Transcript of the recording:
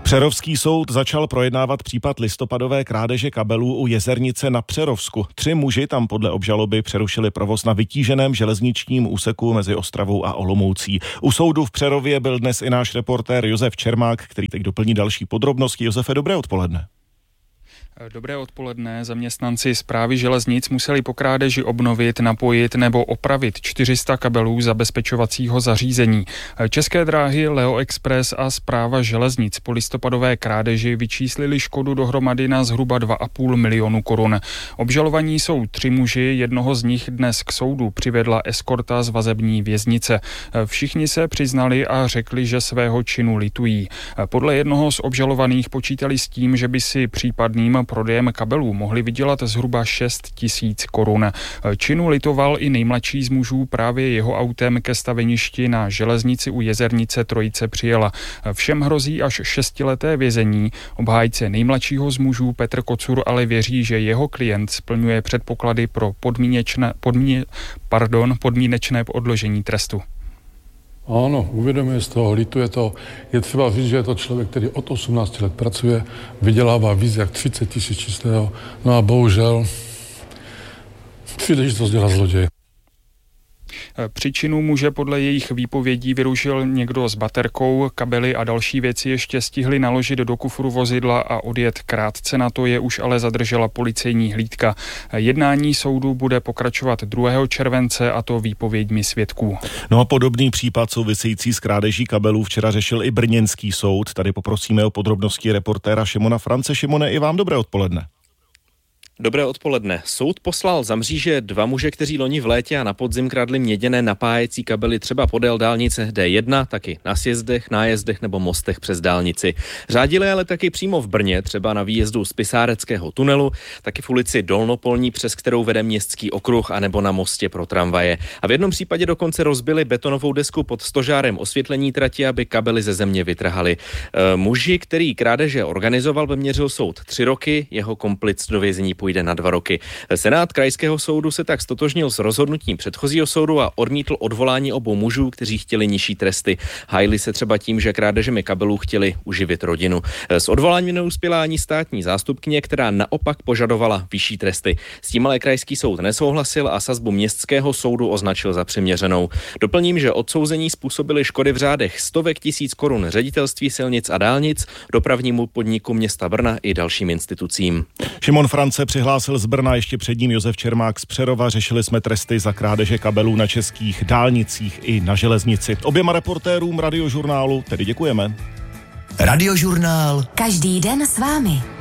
Přerovský soud začal projednávat případ listopadové krádeže kabelů u Jezernice na Přerovsku. 3 muži tam podle obžaloby přerušili provoz na vytíženém železničním úseku mezi Ostravou a Olomoucí. U soudu v Přerově byl dnes i náš reportér Josef Čermák, který teď doplní další podrobnosti. Josefe, dobré odpoledne. Dobré odpoledne. Zaměstnanci Správy železnic museli po krádeži obnovit, napojit nebo opravit 400 kabelů zabezpečovacího zařízení. České dráhy, Leo Express a Správa železnic po listopadové krádeži vyčíslili škodu dohromady na zhruba 2,5 milionu korun. Obžalovaní jsou 3 muži, jednoho z nich dnes k soudu přivedla eskorta z vazební věznice. Všichni se přiznali a řekli, že svého činu litují. Podle jednoho z obžalovaných počítali s tím, že by si případným prodejem kabelů mohli vydělat zhruba 6 000 korun. Činu litoval i nejmladší z mužů, právě jeho autem ke staveništi na železnici u Jezernice Trojice přijela. Všem hrozí až 6leté vězení. Obhájce nejmladšího z mužů Petr Kocur ale věří, že jeho klient splňuje předpoklady pro podmínečné odložení trestu. Ano, uvědomuje z toho, lituje to. Je třeba říct, že je to člověk, který od 18 let pracuje, vydělává víc jak 30 000 čistého, no a bohužel příležitost dělá zloděj. Příčinu muže podle jejich výpovědí vyrušil někdo s baterkou, kabely a další věci ještě stihli naložit do kufru vozidla a odjet krátce na to je už ale zadržela policejní hlídka. Jednání soudu bude pokračovat 2. července a to výpověďmi svědků. No a podobný případ související s krádeží kabelů včera řešil i brněnský soud. Tady poprosíme o podrobnosti reportéra Šimona France. Šimone, i vám dobré odpoledne. Dobré odpoledne. Soud poslal za mříže 2 muže, kteří loni v létě a na podzim kradli měděné napájecí kabely třeba podél dálnice D1, taky na sjezdech, nájezdech nebo mostech přes dálnici. Řádili ale taky přímo v Brně, třeba na výjezdu z Pisáreckého tunelu, taky v ulici Dolnopolní, přes kterou vede městský okruh, anebo na mostě pro tramvaje. A v jednom případě dokonce rozbili betonovou desku pod stožárem osvětlení trati, aby kabely ze země vytrhali. Muži, který krádeže organizoval, vyměřil soud 3 roky, jeho komplic do vězení půjde na 2 roky. Senát krajského soudu se tak stotožnil s rozhodnutím předchozího soudu a odmítl odvolání obou mužů, kteří chtěli nižší tresty. Hájili se třeba tím, že krádežemi kabelů chtěli uživit rodinu. S odvoláním neuspěla ani státní zástupkyně, která naopak požadovala vyšší tresty. S tím ale krajský soud nesouhlasil a sazbu městského soudu označil za přiměřenou. Doplním, že odsouzení způsobily škody v řádech stovek tisíc korun Ředitelství silnic a dálnic, dopravnímu podniku města Brna i dalším institucím. Šimon France přihlásil z Brna, ještě před ním Josef Čermák z Přerova. Řešili jsme tresty za krádeže kabelů na českých dálnicích i na železnici. Oběma reportérům Radiožurnálu tedy děkujeme. Radiožurnál. Každý den s vámi.